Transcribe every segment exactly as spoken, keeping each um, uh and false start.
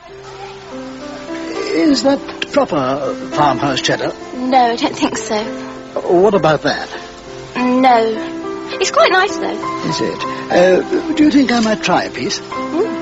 Is that proper farmhouse cheddar? No, I don't think so. What about that? No. It's quite nice, though. Is it? Uh, do you think I might try a piece? Mm.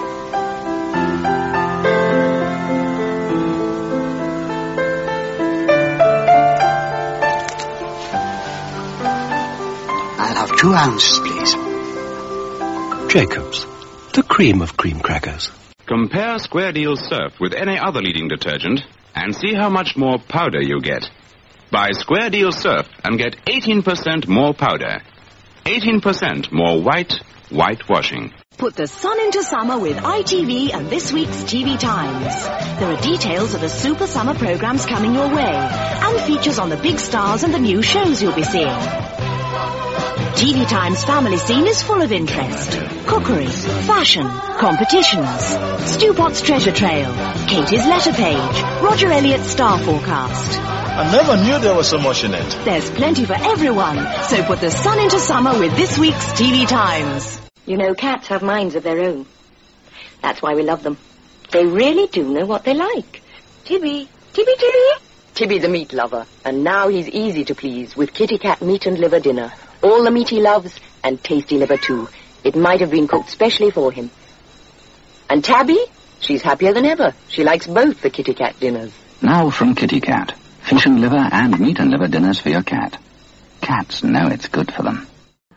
I'll have two ounces, please. Jacobs, the cream of cream crackers. Compare Square Deal Surf with any other leading detergent and see how much more powder you get. Buy Square Deal Surf and get eighteen percent more powder. eighteen percent more white, whitewashing. Put the sun into summer with I T V and this week's T V Times. There are details of the super summer programs coming your way and features on the big stars and the new shows you'll be seeing. T V Times family scene is full of interest. Cookery, fashion, competitions, Stu Potts treasure trail, Katie's letter page, Roger Elliott's star forecast. I never knew there was so much in it. There's plenty for everyone, so put the sun into summer with this week's T V Times. You know, cats have minds of their own. That's why we love them. They really do know what they like. Tibby, Tibby, Tibby. Tibby the meat lover, and now he's easy to please with Kitty Cat meat and liver dinner. All the meat he loves, and tasty liver too. It might have been cooked specially for him. And Tabby? She's happier than ever. She likes both the Kitty Cat dinners. Now from Kitty Cat. Fish and liver and meat and liver dinners for your cat. Cats know it's good for them.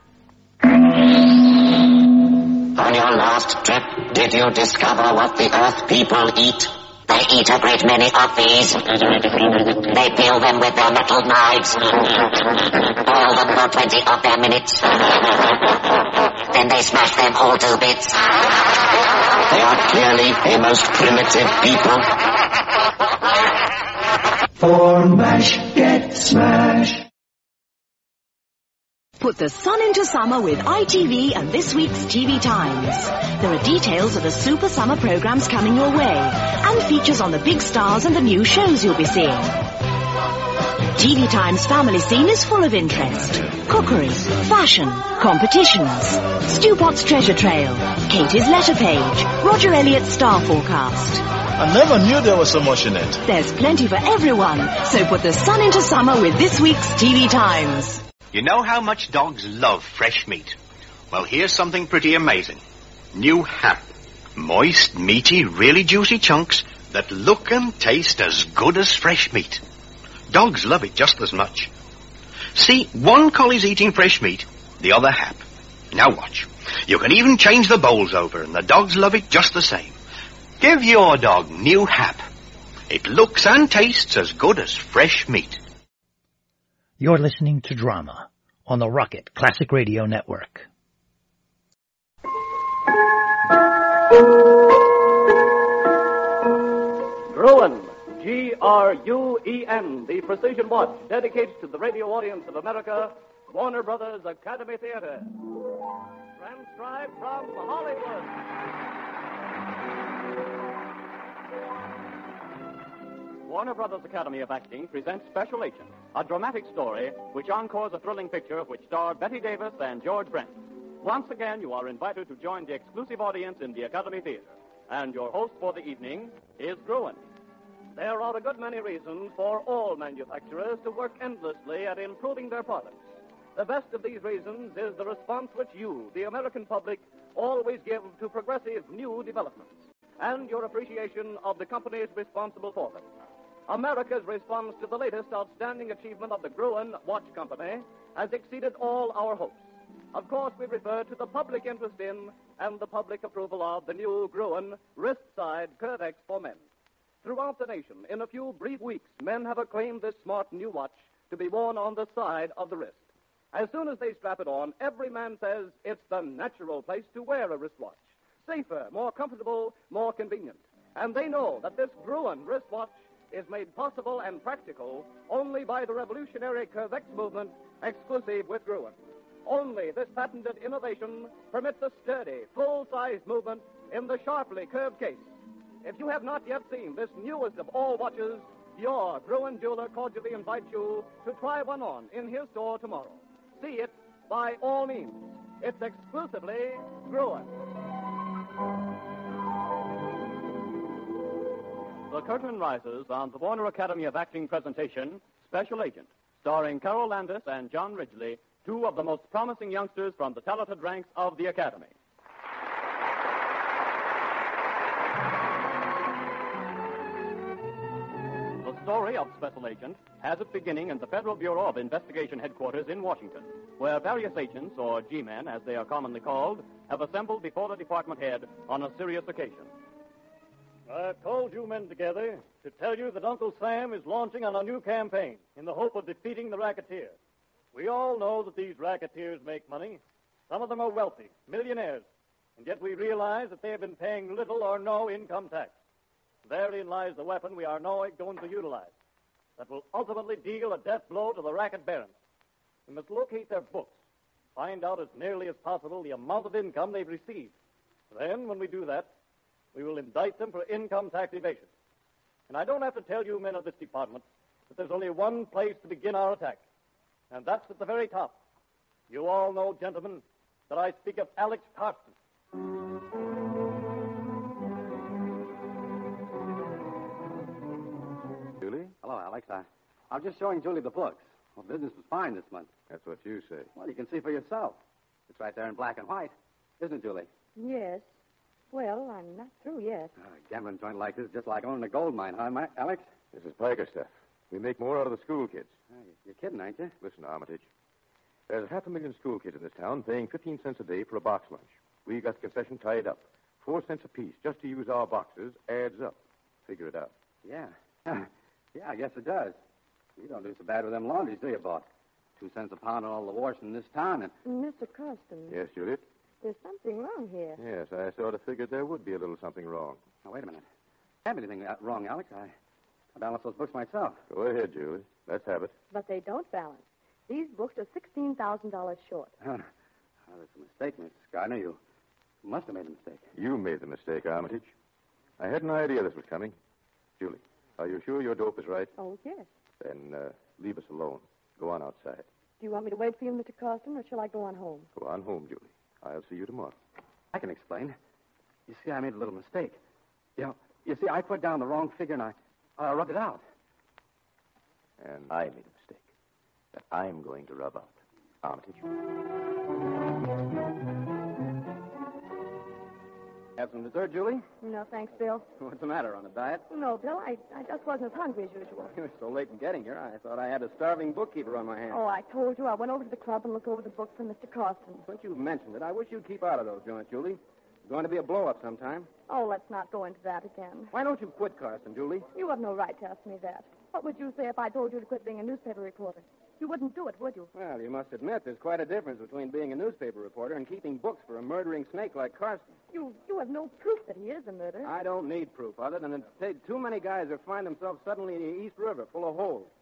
On your last trip, did you discover what the Earth people eat? They eat a great many of these. They peel them with their metal knives. Boil them for twenty of their minutes. Then they smash them all to bits. They are clearly a most primitive people. For mash, get smash. Put the sun into summer with I T V and this week's T V Times. There are details of the super summer programs coming your way and features on the big stars and the new shows you'll be seeing. T V Times family scene is full of interest. Cookery, fashion, competitions, Stu Potts treasure trail, Katie's letter page, Roger Elliott's star forecast. I never knew there was so much in it. There's plenty for everyone, so put the sun into summer with this week's T V Times. You know how much dogs love fresh meat? Well, here's something pretty amazing. New Hap. Moist, meaty, really juicy chunks that look and taste as good as fresh meat. Dogs love it just as much. See, one collie's eating fresh meat, the other Hap. Now watch. You can even change the bowls over, and the dogs love it just the same. Give your dog New Hap. It looks and tastes as good as fresh meat. You're listening to Drama on the Rocket Classic Radio Network. Gruen, G R U E N, the precision watch dedicated to the radio audience of America, Warner Brothers Academy Theater. Transcribed from Hollywood. Warner Brothers Academy of Acting presents Special Agent, a dramatic story which encores a thrilling picture which star Betty Davis and George Brent. Once again, you are invited to join the exclusive audience in the Academy Theater. And your host for the evening is Gruen. There are a good many reasons for all manufacturers to work endlessly at improving their products. The best of these reasons is the response which you, the American public, always give to progressive new developments, and your appreciation of the companies responsible for them. America's response to the latest outstanding achievement of the Gruen Watch Company has exceeded all our hopes. Of course, we refer to the public interest in and the public approval of the new Gruen wrist-side Curvex for men. Throughout the nation, in a few brief weeks, men have acclaimed this smart new watch to be worn on the side of the wrist. As soon as they strap it on, every man says it's the natural place to wear a wristwatch. Safer, more comfortable, more convenient. And they know that this Gruen wristwatch is made possible and practical only by the revolutionary Curvex movement exclusive with Gruen. Only this patented innovation permits a sturdy, full-size movement in the sharply curved case. If you have not yet seen this newest of all watches, your Gruen jeweler cordially invites you to try one on in his store tomorrow. See it by all means. It's exclusively Gruen. The curtain rises on the Warner Academy of Acting presentation, Special Agent, starring Carol Landis and John Ridgely, two of the most promising youngsters from the talented ranks of the Academy. The story of Special Agent has its beginning in the Federal Bureau of Investigation headquarters in Washington, where various agents, or G-men as they are commonly called, have assembled before the department head on a serious occasion. I've called you men together to tell you that Uncle Sam is launching on a new campaign in the hope of defeating the racketeer. We all know that these racketeers make money. Some of them are wealthy, millionaires, and yet we realize that they have been paying little or no income tax. Therein lies the weapon we are now going to utilize that will ultimately deal a death blow to the racket barons. We must locate their books, find out as nearly as possible the amount of income they've received. Then, when we do that, we will indict them for income tax evasion. And I don't have to tell you men of this department that there's only one place to begin our attack, and that's at the very top. You all know, gentlemen, that I speak of Alex Carson. Julie? Hello, Alex. I, I was just showing Julie the books. Well, business was fine this month. That's what you say. Well, you can see for yourself. It's right there in black and white. Isn't it, Julie? Yes. Well, I'm not through yet. Uh, a gambling joint like this is just like owning a gold mine, huh, Mike, Alex? This is Piker stuff. We make more out of the school kids. Uh, you're kidding, ain't you? Listen, Armitage. There's half a million school kids in this town paying fifteen cents a day for a box lunch. We got the concession tied up. Four cents apiece just to use our boxes adds up. Figure it out. Yeah. yeah, I guess it does. You don't do so bad with them laundries, do you, boss? Two cents a pound on all the washing in this town, and... Mister Costin. Yes, Juliet? There's something wrong here. Yes, I sort of figured there would be a little something wrong. Now, wait a minute. Can't be anything wrong, Alex. I, I balance those books myself. Go ahead, Julie. Let's have it. But they don't balance. These books are sixteen thousand dollars short. Oh, oh, that's a mistake, Miss Gardner. You must have made a mistake. You made the mistake, Armitage. I had an idea this was coming. Julie, are you sure your dope is right? Oh, yes. Then uh, leave us alone. Go on outside. Do you want me to wait for you, Mister Costin, or shall I go on home? Go on home, Julie. I'll see you tomorrow. I can explain. You see, I made a little mistake. You know, you see, I put down the wrong figure and I uh, rubbed it out. And I made a mistake that I'm going to rub out. Armitage. Have some dessert, Julie? No, thanks, Bill. What's the matter, on a diet? No, Bill, I, I just wasn't as hungry as usual. You were so late in getting here, I thought I had a starving bookkeeper on my hands. Oh, I told you. I went over to the club and looked over the book for Mister Costin. Since you've mentioned it, I wish you'd keep out of those joints, Julie. It's going to be a blow-up sometime. Oh, let's not go into that again. Why don't you quit, Carson, Julie? You have no right to ask me that. What would you say if I told you to quit being a newspaper reporter? You wouldn't do it, would you? Well, you must admit there's quite a difference between being a newspaper reporter and keeping books for a murdering snake like Carson. You you have no proof that he is a murderer. I don't need proof other than it take too many guys who find themselves suddenly in the East River full of holes.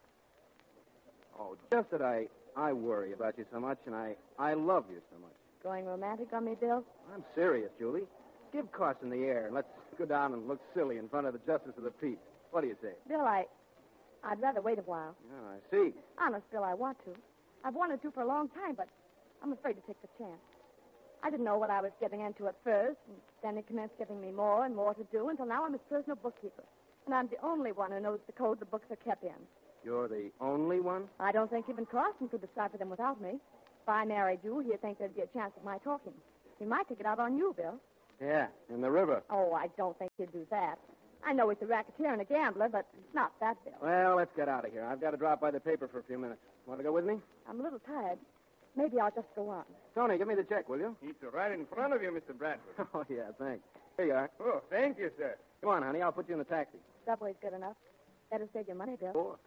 Oh, just that I, I worry about you so much and I, I love you so much. Going romantic on me, Bill? I'm serious, Julie. Give Carson the air and let's go down and look silly in front of the Justice of the Peace. What do you say? Bill, I... I'd rather wait a while. Oh, I see. Honest, Bill, I want to. I've wanted to for a long time, but I'm afraid to take the chance. I didn't know what I was getting into at first, and then he commenced giving me more and more to do until now I'm his personal bookkeeper. And I'm the only one who knows the code the books are kept in. You're the only one? I don't think even Carson could decipher them without me. If I married you, he'd think there'd be a chance of my talking. He might take it out on you, Bill. Yeah, in the river. Oh, I don't think he'd do that. I know he's a racketeer and a gambler, but it's not that, Bill. Well, let's get out of here. I've got to drop by the paper for a few minutes. Want to go with me? I'm a little tired. Maybe I'll just go on. Tony, give me the check, will you? It's right in front of you, Mister Bradford. Oh, yeah, thanks. Here you are. Oh, thank you, sir. Come on, honey. I'll put you in the taxi. Subway's good enough. Better save your money, Bill. Sure.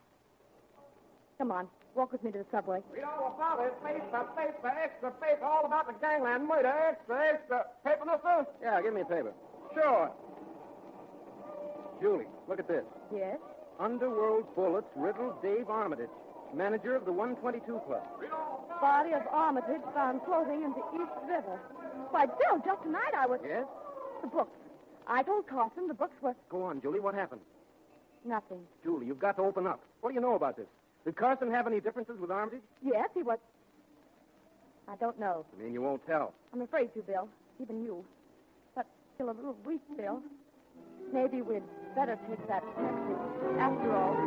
Come on. Walk with me to the subway. Read all about it. Paper, paper, extra paper, all about the gangland murder. Extra, extra. Paper, mister? Yeah, give me a paper. Sure. Julie, look at this. Yes? Underworld Bullets, Riddle Dave Armitage, manager of the one twenty-two Club. Body of Armitage found floating in the East River. Why, Bill, just tonight I was... Yes? The books. I told Carson the books were... Go on, Julie. What happened? Nothing. Julie, you've got to open up. What do you know about this? Did Carson have any differences with Armitage? Yes, he was... I don't know. You mean you won't tell? I'm afraid to, Bill. Even you. But still a little weak, Bill. Maybe we'd better take that taxi. After all.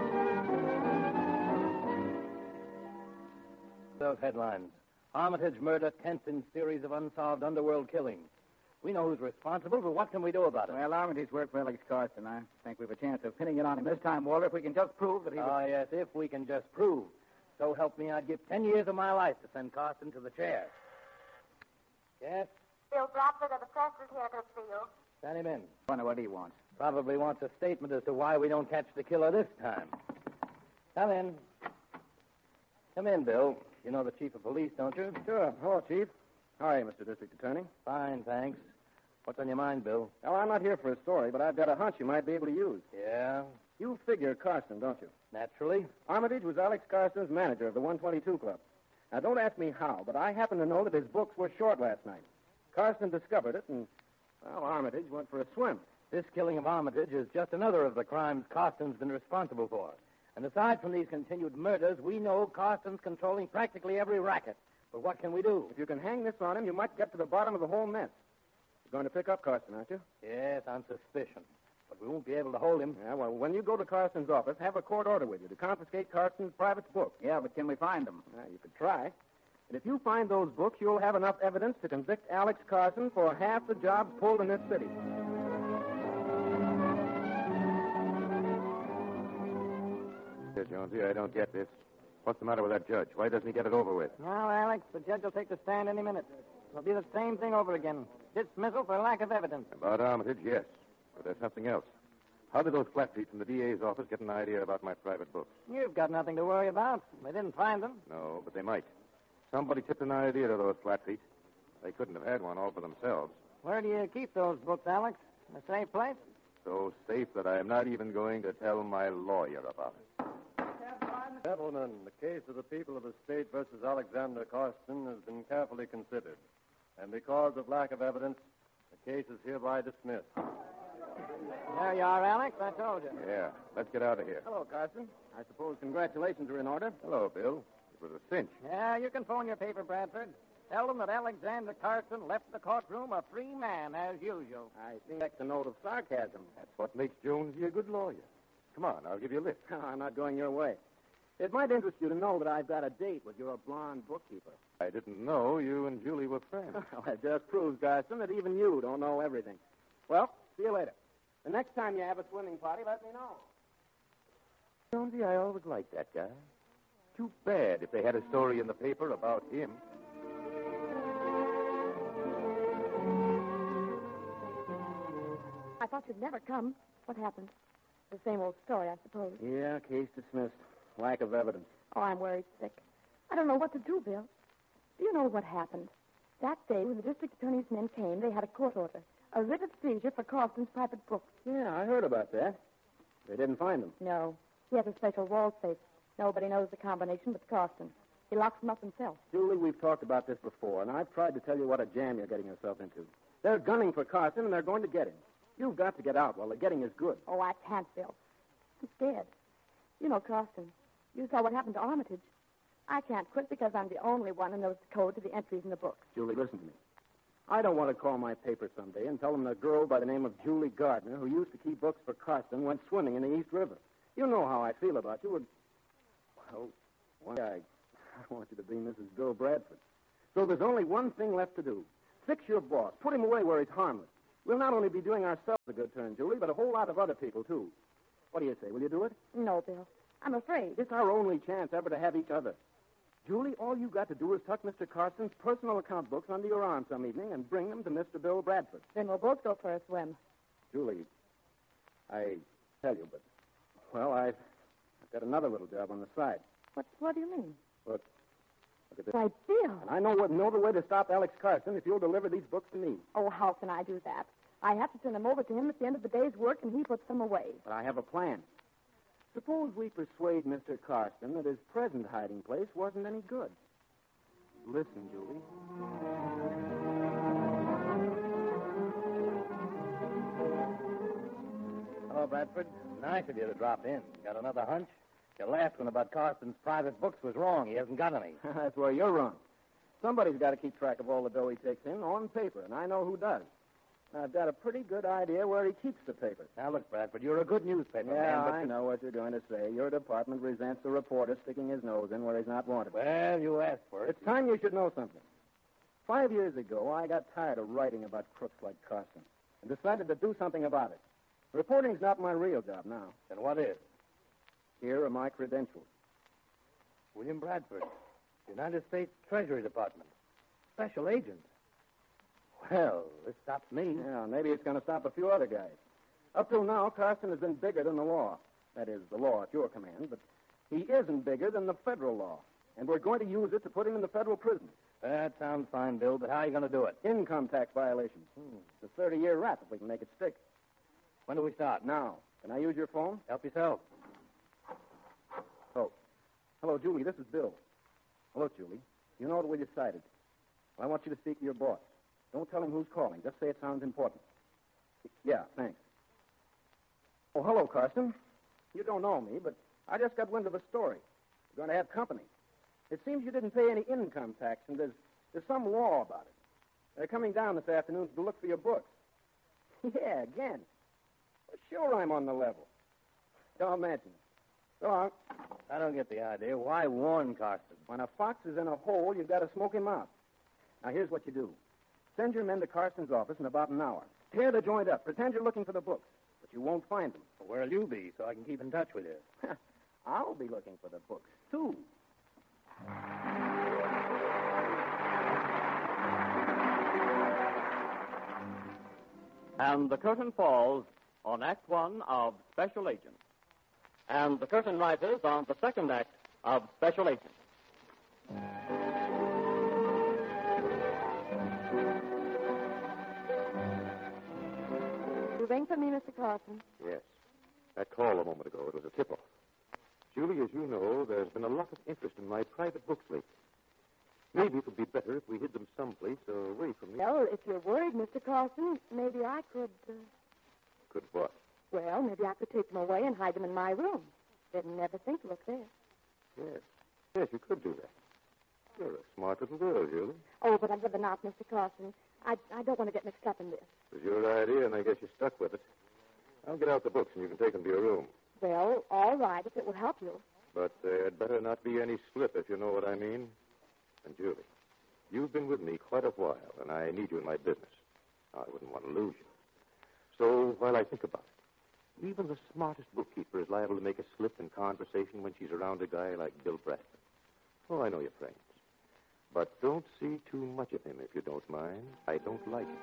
Those headlines. Armitage murder, tenth in series of unsolved underworld killings. We know who's responsible, but what can we do about it? Well, Armitage worked for Alex Carson. I think we've a chance of pinning it on him this time, Walter, if we can just prove that he was... Ah, yes, if we can just prove. So help me, I'd give ten years of my life to send Carson to the chair. Yes? Bill Bradford of the press is here to see you. Send him in. Wonder what he wants. Probably wants a statement as to why we don't catch the killer this time. Come in. Come in, Bill. You know the chief of police, don't you? Sure. Hello, Chief. How are you, Mister District Attorney? Fine, thanks. What's on your mind, Bill? Well, I'm not here for a story, but I've got a hunch you might be able to use. Yeah? You figure Carson, don't you? Naturally. Armitage was Alex Carson's manager of the one twenty-two Club. Now, don't ask me how, but I happen to know that his books were short last night. Carson discovered it, and, well, Armitage went for a swim. This killing of Armitage is just another of the crimes Carson's been responsible for. And aside from these continued murders, we know Carson's controlling practically every racket. But what can we do? If you can hang this on him, you might get to the bottom of the whole mess. You're going to pick up Carson, aren't you? Yes, on suspicion. But we won't be able to hold him. Yeah, well, when you go to Carson's office, have a court order with you to confiscate Carson's private books. Yeah, but can we find them? Yeah, you could try. And if you find those books, you'll have enough evidence to convict Alex Carson for half the jobs pulled in this city. Here, Jonesy, I don't get this. What's the matter with that judge? Why doesn't he get it over with? Well, Alex, the judge will take the stand any minute. It'll be the same thing over again. Dismissal for lack of evidence. About Armitage, yes. But there's something else. How did those flat feet from the D A's office get an idea about my private books? You've got nothing to worry about. They didn't find them. No, but they might. Somebody tipped an idea to those flat feet. They couldn't have had one all for themselves. Where do you keep those books, Alex? In a safe place? So safe that I am not even going to tell my lawyer about it. Gentlemen, the case of the people of the state versus Alexander Carson has been carefully considered. And because of lack of evidence, the case is hereby dismissed. There you are, Alex. I told you. Yeah, let's get out of here. Hello, Carson. I suppose congratulations are in order. Hello, Bill. It was a cinch. Yeah, you can phone your paper, Bradford. Tell them that Alexander Carson left the courtroom a free man, as usual. I think that's a note of sarcasm. That's what makes Jonesy a good lawyer. Come on, I'll give you a lift. I'm not going your way. It might interest you to know that I've got a date with your blonde bookkeeper. I didn't know you and Julie were friends. Well, it just proves, Carson, that even you don't know everything. Well, see you later. The next time you have a swimming party, let me know. Jonesy, I always liked that guy. Too bad if they had a story in the paper about him. I thought you'd never come. What happened? The same old story, I suppose. Yeah, case dismissed. Lack of evidence. Oh, I'm worried sick. I don't know what to do, Bill. Do you know what happened? That day when the district attorney's men came, they had a court order. A writ of seizure for Carson's private books. Yeah, I heard about that. They didn't find them. No. He has a special wall safe. Nobody knows the combination but Carson. He locks them up himself. Julie, we've talked about this before, and I've tried to tell you what a jam you're getting yourself into. They're gunning for Carson, and they're going to get him. You've got to get out while the getting is good. Oh, I can't, Bill. I'm scared. You know, Carson, you saw what happened to Armitage. I can't quit because I'm the only one who knows the code to the entries in the books. Julie, listen to me. I don't want to call my paper someday and tell them a girl by the name of Julie Gardner, who used to keep books for Carson, went swimming in the East River. You know how I feel about you. And, well, one day I, I want you to be Missus Bill Bradford. So there's only one thing left to do. Fix your boss. Put him away where he's harmless. We'll not only be doing ourselves a good turn, Julie, but a whole lot of other people, too. What do you say? Will you do it? No, Bill. I'm afraid. It's our only chance ever to have each other. Julie, all you got to do is tuck Mister Carson's personal account books under your arm some evening and bring them to Mister Bill Bradford. Then we'll both go for a swim. Julie, I tell you, but, well, I've, I've got another little job on the side. What What do you mean? Look. Look at this. Why, Bill. And I know what no other way to stop Alex Carson if you'll deliver these books to me. Oh, how can I do that? I have to turn them over to him at the end of the day's work, and he puts them away. But I have a plan. Suppose we persuade Mister Carson that his present hiding place wasn't any good. Listen, Julie. Hello, Bradford. Nice of you to drop in. Got another hunch? Your last one about Carson's private books was wrong. He hasn't got any. That's where you're wrong. Somebody's got to keep track of all the dough he takes in on paper, and I know who does. I've got a pretty good idea where he keeps the papers. Now, look, Bradford, you're a good newspaper Yeah, man, but... I know what you're going to say. Your department resents the reporter sticking his nose in where he's not wanted. Well, you asked for it. It's time you should know something. Five years ago, I got tired of writing about crooks like Carson and decided to do something about it. Reporting's not my real job now. Then what is? Here are my credentials. William Bradford, United States Treasury Department. Special agent. Well, this stops me. Yeah, maybe it's going to stop a few other guys. Up till now, Carson has been bigger than the law. That is, the law at your command, but he isn't bigger than the federal law. And we're going to use it to put him in the federal prison. That sounds fine, Bill, but how are you going to do it? Income tax violations. Hmm. It's a thirty-year rap if we can make it stick. When do we start? Now. Can I use your phone? Help yourself. Oh. Hello, Julie. This is Bill. Hello, Julie. You know what we decided. Well, I want you to speak to your boss. Don't tell him who's calling. Just say it sounds important. Yeah, thanks. Oh, hello, Carson. You don't know me, but I just got wind of a story. We're going to have company. It seems you didn't pay any income tax, and there's, there's some law about it. They're coming down this afternoon to look for your books. Yeah, again. Well, sure I'm on the level. Don't mention it. So long. I don't get the idea. Why warn Carson? When a fox is in a hole, you've got to smoke him out. Now, here's what you do. Send your men to Carson's office in about an hour. Tear the joint up. Pretend you're looking for the books, but you won't find them. Well, where'll you be so I can keep in touch with you? I'll be looking for the books, too. And the curtain falls on Act One of Special Agent. And the curtain rises on the second act of Special Agent. You rang for me, Mister Carson? Yes. That call a moment ago, it was a tip-off. Julie, as you know, there's been a lot of interest in my private books lately. Maybe it would be better if we hid them someplace away from the... Well, if you're worried, Mister Carson, maybe I could... Uh... Could what? Well, maybe I could take them away and hide them in my room. They'd never think to look there. Yes. Yes, you could do that. You're a smart little girl, Julie. Oh, but I'd rather not, Mister Carson. I, I don't want to get mixed up in this. It was your idea, and I guess you're stuck with it. I'll get out the books, and you can take them to your room. Well, all right, if it will help you. But there'd better not be any slip, if you know what I mean. And, Julie, you've been with me quite a while, and I need you in my business. I wouldn't want to lose you. So, while I think about it, even the smartest bookkeeper is liable to make a slip in conversation when she's around a guy like Bill Bradford. Oh, I know you're friends. But don't see too much of him, if you don't mind. I don't like it.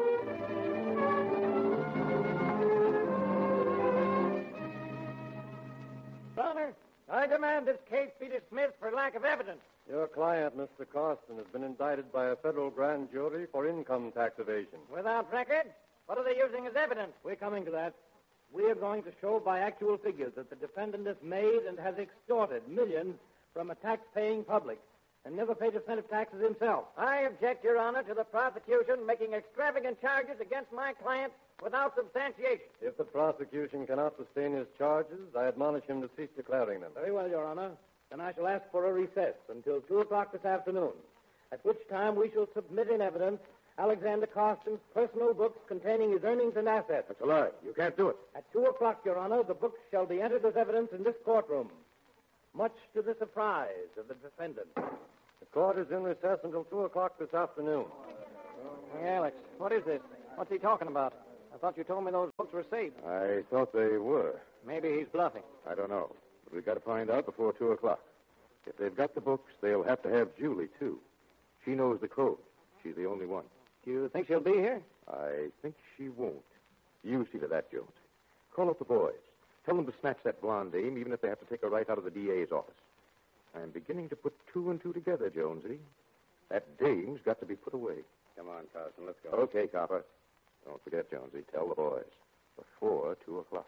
Brother, I demand this case be dismissed for lack of evidence. Your client, Mister Carston, has been indicted by a federal grand jury for income tax evasion. Without record? What are they using as evidence? We're coming to that. We are going to show by actual figures that the defendant has made and has extorted millions from a tax-paying public and never paid a cent of taxes himself. I object, Your Honor, to the prosecution making extravagant charges against my client without substantiation. If the prosecution cannot sustain his charges, I admonish him to cease declaring them. Very well, Your Honor. Then I shall ask for a recess until two o'clock this afternoon, at which time we shall submit in evidence Alexander Carston's personal books containing his earnings and assets. That's a lie. You can't do it. At two o'clock, Your Honor, the books shall be entered as evidence in this courtroom, much to the surprise of the defendant. The court is in recess until two o'clock this afternoon. Hey, Alex, what is this? What's he talking about? I thought you told me those books were safe. I thought they were. Maybe he's bluffing. I don't know. But we've got to find out before two o'clock. If they've got the books, they'll have to have Julie, too. She knows the code. She's the only one. Do you think she'll be here? I think she won't. You see to that, Jones. Call up the boys. Tell them to snatch that blonde dame, even if they have to take her right out of the D A's office. I'm beginning to put two and two together, Jonesy. That dame's got to be put away. Come on, Carson, let's go. Okay, copper. Don't forget, Jonesy, tell the boys. Before two o'clock.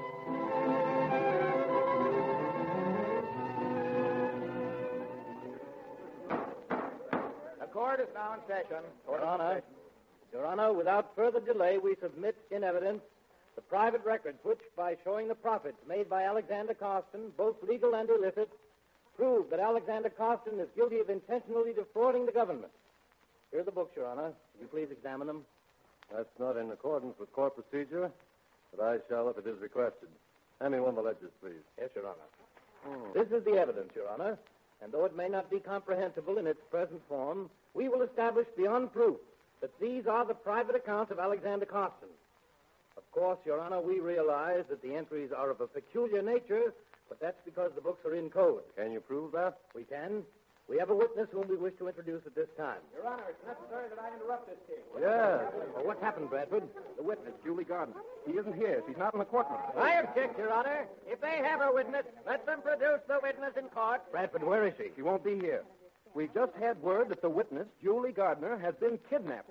The court is now in session. Your Honor, Your Honor, without further delay, we submit in evidence the private records which, by showing the profits made by Alexander Carston, both legal and illicit, prove that Alexander Carston is guilty of intentionally defrauding the government. Here are the books, Your Honor. Will you please examine them? That's not in accordance with court procedure, but I shall if it is requested. Hand me one of the ledgers, please. Yes, Your Honor. Hmm. This is the evidence, Your Honor, and though it may not be comprehensible in its present form, we will establish beyond proof that these are the private accounts of Alexander Carston. Of course, Your Honor, we realize that the entries are of a peculiar nature, but that's because the books are in code. Can you prove that? We can. We have a witness whom we wish to introduce at this time. Your Honor, it's necessary that I interrupt this case. Yes. Well, what happened, Bradford? The witness, Julie Gardner. She isn't here. She's not in the courtroom. I object, Your Honor. If they have a witness, let them produce the witness in court. Bradford, where is she? She won't be here. We've just had word that the witness, Julie Gardner, has been kidnapped.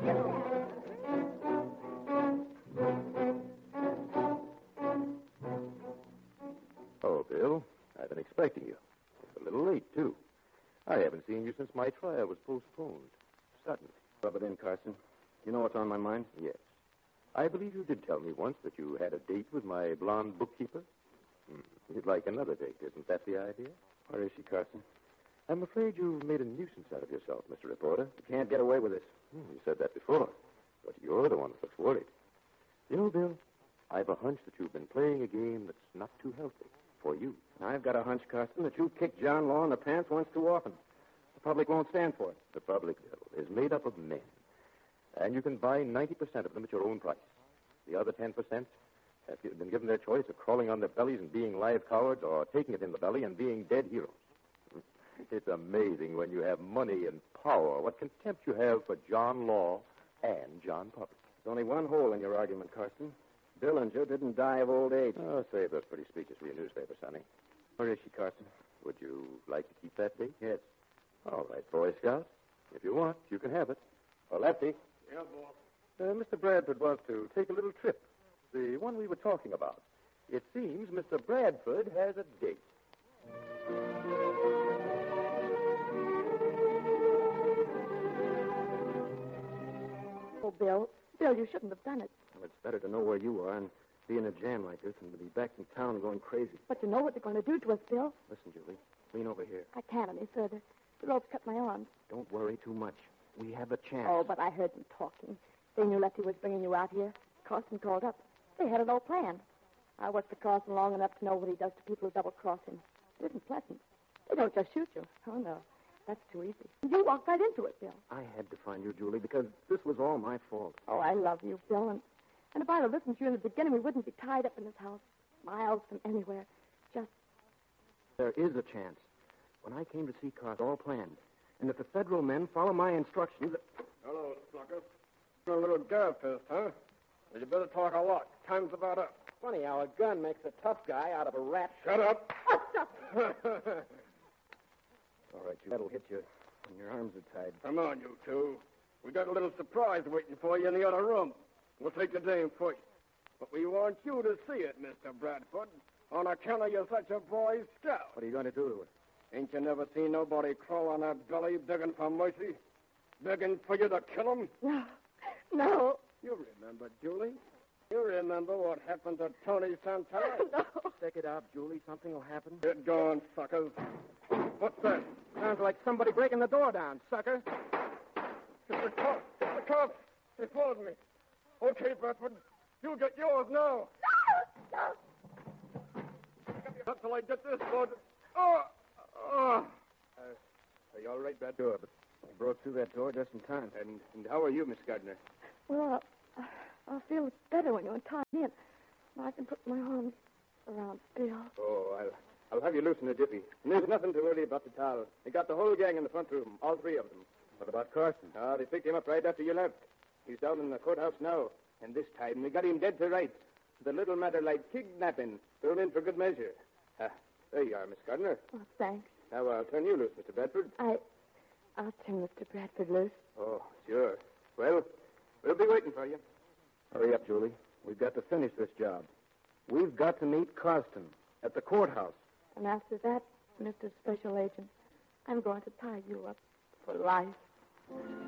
Oh, Bill, I've been expecting you. It's a little late, too. I haven't seen you since my trial was postponed. Suddenly. Rub it in, Carson. You know what's on my mind? Yes. I believe you did tell me once that you had a date with my blonde bookkeeper. Hmm. You'd like another date, isn't that the idea? Where is she, Carson? I'm afraid you've made a nuisance out of yourself, Mister Reporter. You can't get away with this. Hmm, you said that before, but you're the one that looks worried. You know, Bill, I've a hunch that you've been playing a game that's not too healthy for you. I've got a hunch, Carson, that you kicked John Law in the pants once too often. The public won't stand for it. The public, Bill, is made up of men. And you can buy ninety percent of them at your own price. The other ten percent have been given their choice of crawling on their bellies and being live cowards or taking it in the belly and being dead heroes. It's amazing when you have money and power what contempt you have for John Law and John Public. There's only one hole in your argument, Carson. Billinger didn't die of old age. Oh, save those pretty speeches for your newspaper, Sonny. Where is she, Carson? Would you like to keep that date? Yes. All right, Boy Scout. If you want, you can have it. Oh, Lefty. Yeah, boss. Uh, Mister Bradford wants to take a little trip. The one we were talking about. It seems Mister Bradford has a date. Oh, Bill. Bill, you shouldn't have done it. Well, it's better to know where you are and be in a jam like this than to be back in town going crazy. But you know what they're going to do to us, Bill. Listen, Julie. Lean over here. I can't any further. The rope's cut my arms. Don't worry too much. We have a chance. Oh, but I heard them talking. They knew Lefty was bringing you out here. Carson called up. They had it all planned. I worked for Carson long enough to know what he does to people who double-cross him. It isn't pleasant. They don't just shoot you. Oh, no. That's too easy. You walked right into it, Bill. I had to find you, Julie, because this was all my fault. Oh, I love you, Bill. And, and if I'd have listened to you in the beginning, we wouldn't be tied up in this house, miles from anywhere. Just... There is a chance. When I came to see Carson, all planned. And if the federal men follow my instructions... Hello, sucker. A little gab fist, huh? Well, you better talk a lot. Time's about up. Funny how a gun makes a tough guy out of a rat. Shut up. All right, you. That'll hit you when your arms are tied. Come on, you two. We got a little surprise waiting for you in the other room. We'll take the dame first. But we want you to see it, Mister Bradford, on account of you're such a Boy Scout. What are you going to do to it? Ain't you never seen nobody crawl on their belly begging for mercy? Begging for you to kill them? No. No. You remember, Julie? You remember what happened to Tony Santana? No. Stick it out, Julie. Something will happen. Get going, suckers. What's that? Sounds like somebody breaking the door down, sucker. It's the cops. It's the cops. They followed me. Okay, Bradford. You'll get yours now. No. Not till I get this board. Oh! Oh! Uh, are you all right, Brad? Sure, but I broke through that door just in time. And, and how are you, Miss Gardner? Well, I, I feel better when you untie me, and I can put my arms around Bill. Oh, I'll, I'll have you loose in a jiffy. And there's nothing too early about the towel. They got the whole gang in the front room, all three of them. What about Carson? Ah, they picked him up right after you left. He's down in the courthouse now. And this time they got him dead to rights. The little matter like kidnapping, thrown in for good measure. Ah, there you are, Miss Gardner. Oh, thanks. Now I'll turn you loose, Mister Bradford. I... I'll turn Mister Bradford loose. Oh, sure. Well, we'll be waiting for you. Hurry up, Julie. We've got to finish this job. We've got to meet Carston at the courthouse. And after that, Mister Special Agent, I'm going to tie you up for life.